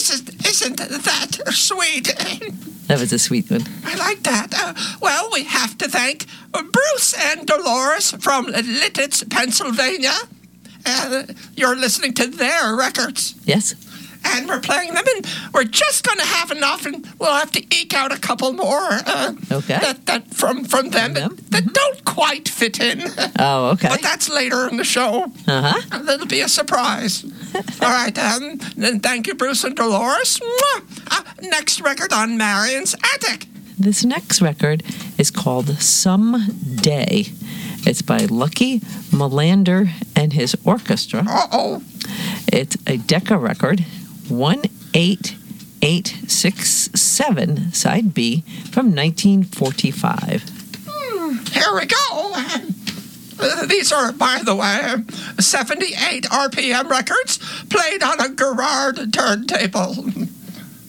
Isn't that sweet? That was a sweet one. I like that. Well, we have to thank Bruce and Dolores from Lititz, Pennsylvania. You're listening to their records. Yes. And we're playing them, and we're just going to have enough, and we'll have to eke out a couple more. Okay. That from them that don't quite fit in. Oh, okay. But that's later in the show. Uh-huh. That'll be a surprise. All right, then thank you, Bruce and Dolores. Next record on Marion's Attic. This next record is called Someday. It's by Lucky Melander and his orchestra. Uh-oh. It's a Decca record, 18867, side B, from 1945. Here we go. These are, by the way, 78 RPM records played on a Garrard turntable.